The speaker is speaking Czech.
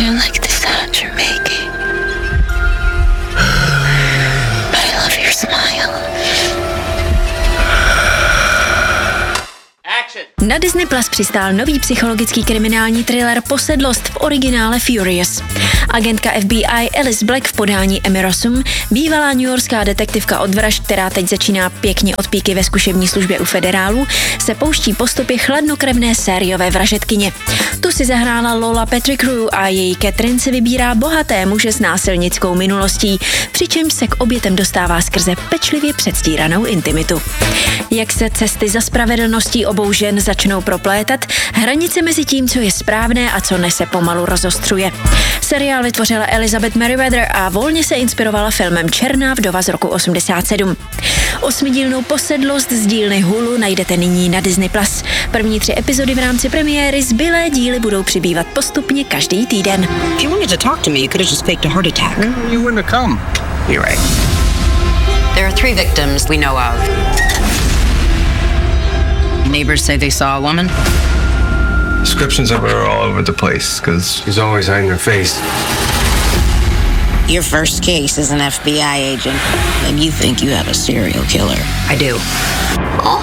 I like the sound you're making. But I love your smile. Na Disney Plus přistál nový psychologický kriminální thriller Posedlost v originále Furious. Agentka FBI Alice Black v podání Emmy Rossum, bývalá newyorská detektivka od vražd, která teď začíná pěkně od píky ve zkušební službě u federálů, se pouští po stopě chladnokrevné sériové vražedkyně. Tu si zahrála Lola Pettigrew a její Catherine si vybírá bohaté muže s násilnickou minulostí, přičemž se k obětem dostává skrze pečlivě předstíranou intimitu. Jak se cesty za spravedlností obou žen začnou proplétat, hranice mezi tím, co je správné a co ne, se pomalu rozostřuje. Seriál vytvořila Elizabeth Meriwether a volně se inspirovala filmem Černá vdova z roku 87. 8dílnou Posedlost z dílny Hulu najdete nyní na Disney Plus. První 3 epizody v rámci premiéry, zbylé díly budou přibývat postupně každý týden. If you wanted to talk to me, you could have just faked a heart attack. You wouldn't have come. You're right. There are 3 victims we know of. Neighbors say they saw a woman. Descriptions of her are all over the place because she's always hiding her face. Your first case as an FBI agent, and you think you have a serial killer. I do.